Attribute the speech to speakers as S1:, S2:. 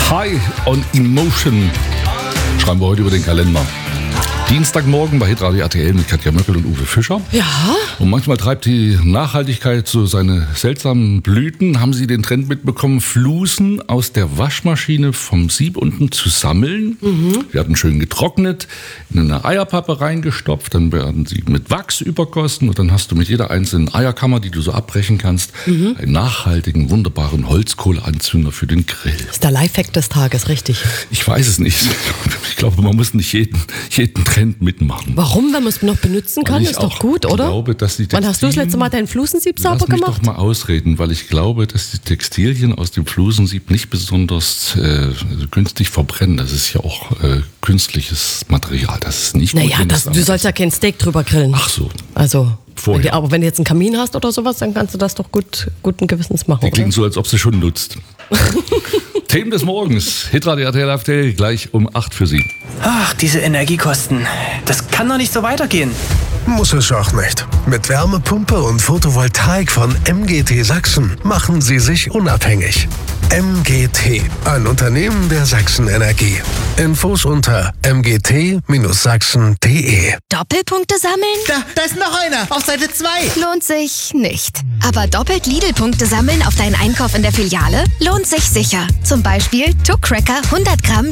S1: High on Emotion schreiben wir heute über den Kalender. Dienstagmorgen bei Hitradio RTL mit Katja Möckel und Uwe Fischer.
S2: Ja.
S1: Und manchmal treibt die Nachhaltigkeit so seine seltsamen Blüten. Haben Sie den Trend mitbekommen, Flusen aus der Waschmaschine vom Sieb unten zu sammeln? Wir hatten schön getrocknet, in eine Eierpappe reingestopft, dann werden sie mit Wachs übergossen und dann hast du mit jeder einzelnen Eierkammer, die du so abbrechen kannst, einen nachhaltigen, wunderbaren Holzkohleanzünder für den Grill.
S2: Das ist der Lifehack des Tages, richtig.
S1: Ich weiß es nicht. Ich glaube, man muss nicht jeden Trend mitmachen.
S2: Warum? Wenn man es noch benutzen kann, ist doch gut, oder?
S1: Ich glaube, dass die
S2: Wann hast du das letzte Mal deinen Flusensieb sauber gemacht?
S1: Lass mich doch mal ausreden, weil ich glaube, dass die Textilien aus dem Flusensieb nicht besonders günstig verbrennen. Das ist ja auch künstliches Material. Das ist nicht gut.
S2: Naja, du sollst ja kein Steak drüber grillen.
S1: Ach so.
S2: Also,
S1: vorher.
S2: aber wenn du jetzt einen Kamin hast oder sowas, dann kannst du das doch guten Gewissens machen.
S1: Die klingt so, als ob sie schon nutzt. Themen des Morgens. Hitradio RTL Update gleich um 8 für Sie.
S3: Ach, diese Energiekosten. Das kann doch nicht so weitergehen.
S4: Muss es auch nicht. Mit Wärmepumpe und Photovoltaik von MGT Sachsen machen Sie sich unabhängig. MGT, ein Unternehmen der Sachsen Energie. Infos unter mgt-sachsen.de.
S5: Doppelpunkte sammeln?
S6: Da ist noch einer, auf Seite 2.
S5: Lohnt sich nicht. Aber doppelt Lidl-Punkte sammeln auf deinen Einkauf in der Filiale lohnt sich sicher. Zum Beispiel Tuck Cracker 100 Gramm